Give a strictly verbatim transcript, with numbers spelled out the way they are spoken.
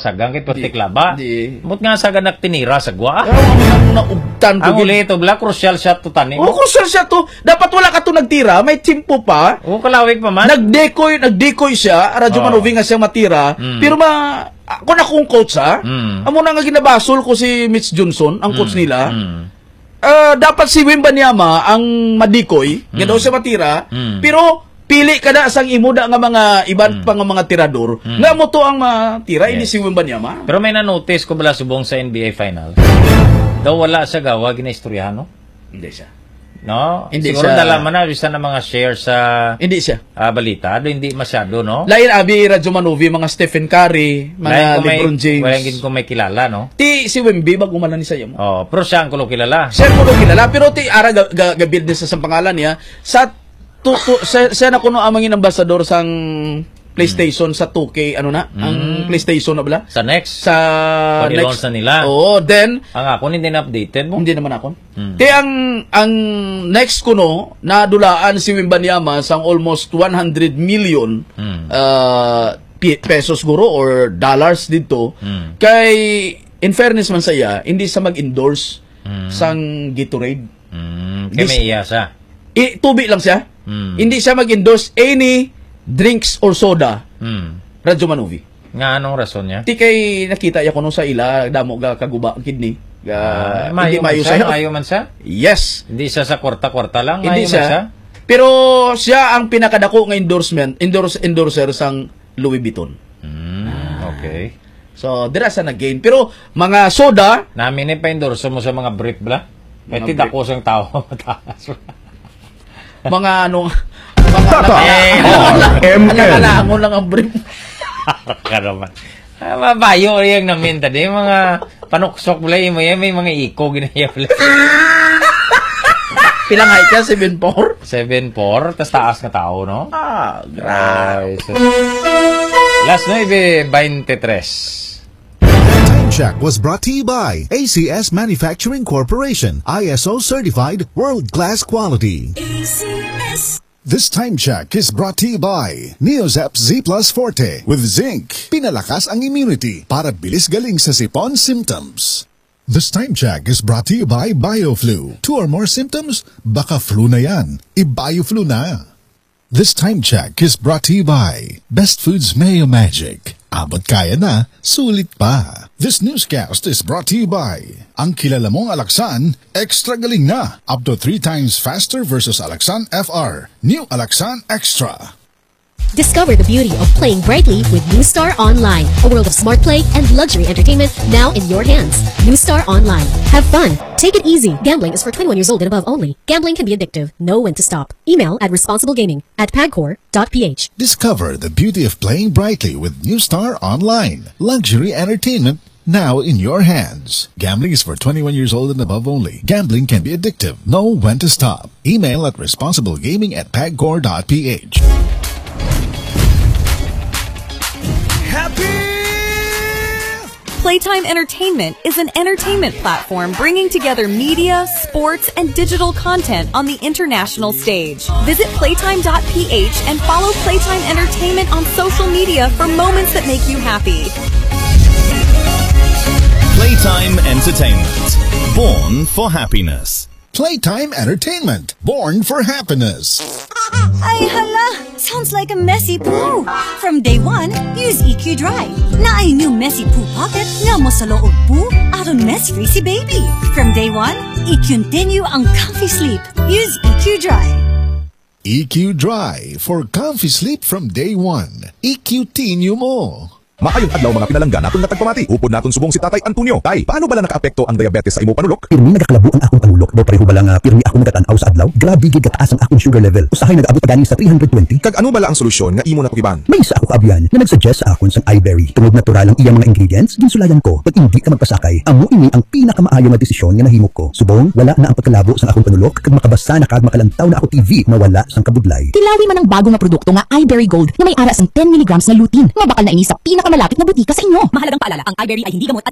sagang kay Patiklaba. Di. Mut nga sagan nagtinira sa gwa. Ang naugtan ko. Ang uli ito, bla, crucial shot to tanim. Oh, crucial shot to. Dapat wala ka to nagtira, may timpo pa. Oo, kalawig pa man. Nag-decoy, nag-decoy siya, Radyo Oh. Manovi nga siyang matira. Mm. Pero ma, ako na kung coach ha, Mm. amo na nga ginabasol ko si Mitch Johnson, ang coach Mm. nila. Mm. Ah, dapat si Wimbanyama ang madikoy, nga daw siya matira, Mm. pero pili kada sang imuda nga mga iban Mm. pa nga mga tirador, Mm. nga mo to ang matira, hindi Yes. si Wimbanyama. Pero may na-notice ko bala subong sa N B A Final. Daw wala sa gawa, ginaistoryahan, no? Hindi siya. No? Hindi Siguro siya. dalaman na, bisa na mga share sa Hindi siya. ah, balita. Do hindi masyado, no? Lain abi Radyo Manovi, mga Stephen Curry, mga Lain kung may- LeBron James. Walang gin kung may kilala, no? Ti si Wemby bago man ni sayo mo. Oh, pero siya ang kulo kilala. Siya ko daw kilala pero ti ara ga, ga, ga business sa pangalan niya sa tu, tu, sa, siya na kuno amang ambassador sang PlayStation mm. sa two K ano na mm. ang PlayStation na bala Sa next. sa Pag i-launch na nila. Oo, then Ang ako hindi na-updated mo. hindi naman ako. Mm. Kaya ang ang next kuno nadulaan si Wimbanyama sang almost one hundred million Mm. uh, pi- pesos guro or dollars dito. Mm. Kay in fairness man sa iya, hindi sa mag-endorse Mm. sang Gatorade. Mm. Kaya This- may iya siya. I, tubi lang siya. Mm. Hindi siya mag-endorse any drinks or soda. Mm. Radyo Manovi. Nga anong rason niya? Ti kay nakita ya kuno sa ila damo ga kaguba ang kidney. Ga Ah, mayo hindi man mayo siya? siya. Mayo man siya? Yes. Hindi siya sa kwarta-kwarta lang? Hindi Mayo man siya. siya? Pero siya ang pinakadako nga endorsement, endorse endorser sang Louis Vuitton. Mm. Okay. So, dira sa nag-gain. Pero mga soda, Namin eh pa-endorso mo sa mga brief bla? May Mga tidako sang tao mataas. mga ano, mga Tata. M L. nakalangon lang ang brief. Ka naman. Ah, mabayo yung namin tadi. Mga panuksok bala mo yan. May mga iko ginaya bala. Pilang height ka? seven four? seven four. Tas taas na tao, no? Ah, grabe. Ay, sus. Last nine twenty-three. Time Check was brought to you by A C S Manufacturing Corporation, I S O certified, world-class quality. A C S. This Time Check is brought to you by Neozep Z Plus Forte with zinc. Pinalakas ang immunity para bilis galing sa sipon symptoms. This Time Check is brought to you by BioFlu. Two or more symptoms? Baka flu na yan. I-BioFlu na. This Time Check is brought to you by Best Foods Mayo Magic. Abot kaya na, sulit pa. This newscast is brought to you by ang kilala mong Alaxan, extra galing na. Up to three times faster versus Alaxan F R. New Alaxan Extra. Discover the beauty of playing brightly with New Star Online, a world of smart play and luxury entertainment now in your hands. New Star Online. Have fun. Take it easy. Gambling is for twenty-one years old and above only. Gambling can be addictive. Know when to stop. Email at responsiblegaming at pagcor dot p h. Discover the beauty of playing brightly with New Star Online. Luxury entertainment now in your hands. Gambling is for twenty-one years old and above only. Gambling can be addictive. Know when to stop. Email at responsiblegaming at pagcor dot p h. Playtime Entertainment is an entertainment platform bringing together media, sports, and digital content on the international stage. Visit playtime dot p h and follow Playtime Entertainment on social media for moments that make you happy. Playtime Entertainment. Born for happiness. Playtime Entertainment. Born for happiness. Ay hala, sounds like a messy poo. From day one, use E Q Dry. Na ay new messy poo pocket nga mo sa loob poo aron mess-free si baby. From day one, i-continue ang comfy sleep. Use E Q Dry. E Q Dry for comfy sleep from day one. E Q Tinyo mo. Maayong adlaw mga pinalangga naton natagpamati. Upod naton subong si Tatay Antonio. Tay, paano bala nakaapekto ang diabetes sa imo panulok? Pirmi nagaklabo ang akong panulok. Do pareho ba lang uh, pirmi ako nagatanaw sa adlaw? Grabe gid kataas ang akong sugar level. Usahay nag-abot pa gani sa three hundred twenty. Kag ano bala ang solusyon nga imo natukiban? May isa ako kaabyan na nagsuggest sa akon sang iBerry. Tungod natural ang iyang mga ingredients, ginsulayan ko. Pag hindi ka magpasakay, amo ini ang pinakamaayo nga desisyon nga nahimo ko. Subong, wala na ang pagkalabo sa akong panulok kag makabasa na kag makalantaw na ako T V mawala sang kabudlay. Tilawi man ang bago nga produkto nga iBerry Gold na may ara sang ten milligrams na lutein. Nga bakal na ini sa pinakamalapit na butika sa inyo. Mahalagang paalala, ang iBerry ay hindi gamot at